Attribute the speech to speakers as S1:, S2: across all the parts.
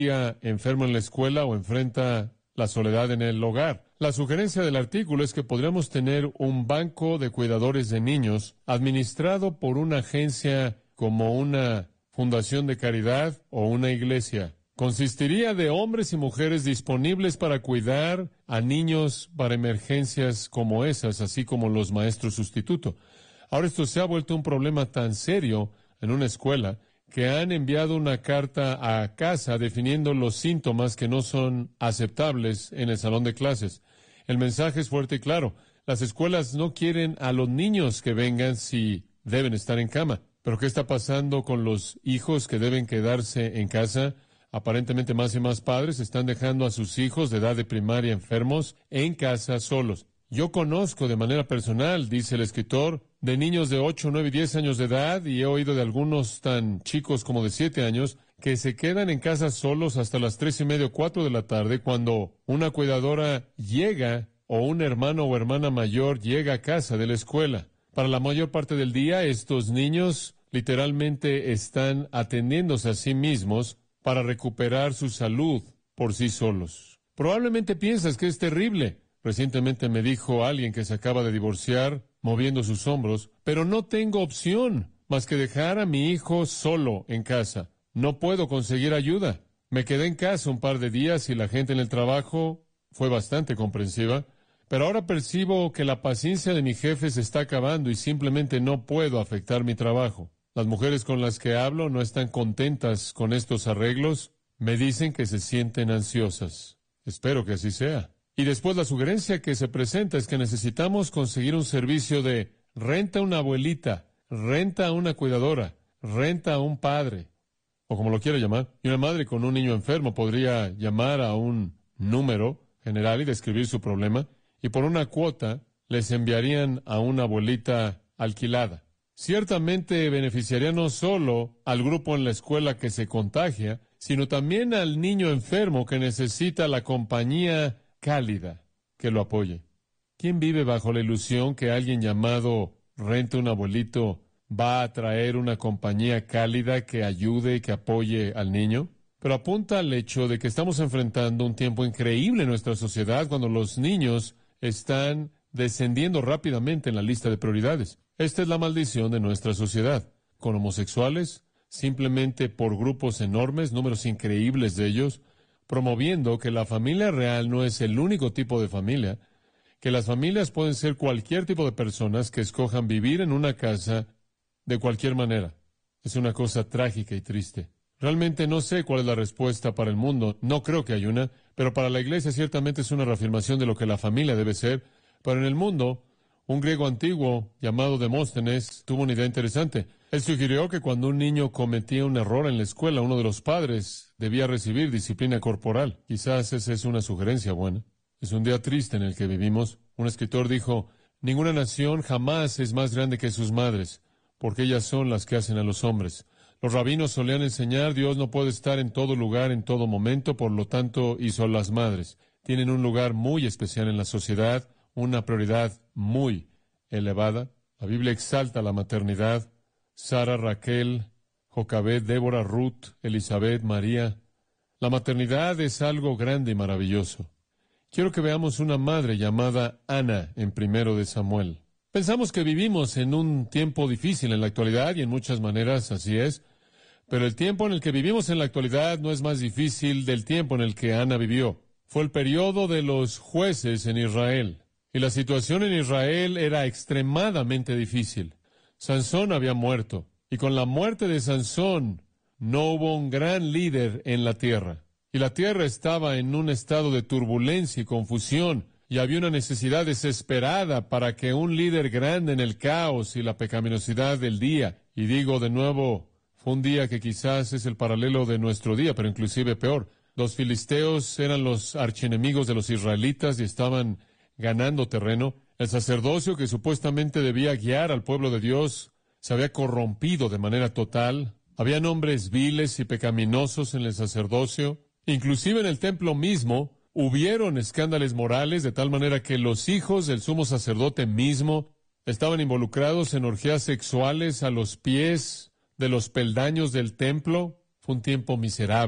S1: enfermo en la escuela o enfrenta la soledad en el hogar. La sugerencia del artículo es que podríamos tener un banco de cuidadores de niños administrado por una agencia como una fundación de caridad o una iglesia. Consistiría de hombres y mujeres disponibles para cuidar a niños para emergencias como esas, así como los maestros sustituto. Ahora esto se ha vuelto un problema tan serio en una escuela que han enviado una carta a casa definiendo los síntomas que no son aceptables en el salón de clases. El mensaje es fuerte y claro. Las escuelas no quieren a los niños que vengan si deben estar en cama. ¿Pero qué está pasando con los hijos que deben quedarse en casa? Aparentemente más y más padres están dejando a sus hijos de edad de primaria enfermos en casa solos. Yo conozco de manera personal, dice el escritor, de niños de 8, 9 y 10 años de edad, y he oído de algunos tan chicos como de 7 años, que se quedan en casa solos hasta las 3:30 o 4 de la tarde cuando una cuidadora llega o un hermano o hermana mayor llega a casa de la escuela. Para la mayor parte del día, estos niños literalmente están atendiéndose a sí mismos para recuperar su salud por sí solos. Probablemente piensas que es terrible. Recientemente me dijo alguien que se acaba de divorciar, moviendo sus hombros, pero no tengo opción más que dejar a mi hijo solo en casa. No puedo conseguir ayuda. Me quedé en casa un par de días y la gente en el trabajo fue bastante comprensiva, pero ahora percibo que la paciencia de mi jefe se está acabando y simplemente no puedo afectar mi trabajo. Las mujeres con las que hablo no están contentas con estos arreglos. Me dicen que se sienten ansiosas. Espero que así sea. Y después la sugerencia que se presenta es que necesitamos conseguir un servicio de renta a una abuelita, renta a una cuidadora, renta a un padre, o como lo quiera llamar. Y una madre con un niño enfermo podría llamar a un número general y describir su problema, y por una cuota les enviarían a una abuelita alquilada. Ciertamente beneficiaría no solo al grupo en la escuela que se contagia, sino también al niño enfermo que necesita la compañía cálida que lo apoye. ¿Quién vive bajo la ilusión que alguien llamado renta un abuelito va a traer una compañía cálida que ayude y que apoye al niño? Pero apunta al hecho de que estamos enfrentando un tiempo increíble en nuestra sociedad cuando los niños están descendiendo rápidamente en la lista de prioridades. Esta es la maldición de nuestra sociedad, con homosexuales, simplemente por grupos enormes, números increíbles de ellos, promoviendo que la familia real no es el único tipo de familia, que las familias pueden ser cualquier tipo de personas que escojan vivir en una casa de cualquier manera. Es una cosa trágica y triste. Realmente no sé cuál es la respuesta para el mundo, no creo que hay una, pero para la iglesia ciertamente es una reafirmación de lo que la familia debe ser. Pero en el mundo, un griego antiguo llamado Demóstenes tuvo una idea interesante. Él sugirió que cuando un niño cometía un error en la escuela, uno de los padres debía recibir disciplina corporal. Quizás esa es una sugerencia buena. Es un día triste en el que vivimos. Un escritor dijo, ninguna nación jamás es más grande que sus madres, porque ellas son las que hacen a los hombres. Los rabinos solían enseñar, Dios no puede estar en todo lugar, en todo momento, por lo tanto hizo a las madres. Tienen un lugar muy especial en la sociedad, una prioridad muy elevada. La Biblia exalta la maternidad. Sara, Raquel, Jocabed, Débora, Ruth, Elizabeth, María. La maternidad es algo grande y maravilloso. Quiero que veamos una madre llamada Ana en 1 de Samuel. Pensamos que vivimos en un tiempo difícil en la actualidad y en muchas maneras así es, pero el tiempo en el que vivimos en la actualidad no es más difícil del tiempo en el que Ana vivió. Fue el periodo de los jueces en Israel. Y la situación en Israel era extremadamente difícil. Sansón había muerto, y con la muerte de Sansón no hubo un gran líder en la tierra. Y la tierra estaba en un estado de turbulencia y confusión, y había una necesidad desesperada para que un líder grande en el caos y la pecaminosidad del día, y digo de nuevo, fue un día que quizás es el paralelo de nuestro día, pero inclusive peor. Los filisteos eran los archienemigos de los israelitas y estaban ganando terreno. El sacerdocio que supuestamente debía guiar al pueblo de Dios se había corrompido de manera total. Habían hombres viles y pecaminosos en el sacerdocio. Inclusive en el templo mismo hubieron escándalos morales de tal manera que los hijos del sumo sacerdote mismo estaban involucrados en orgías sexuales a los pies de los peldaños del templo. Fue un tiempo miserable,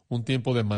S1: un tiempo de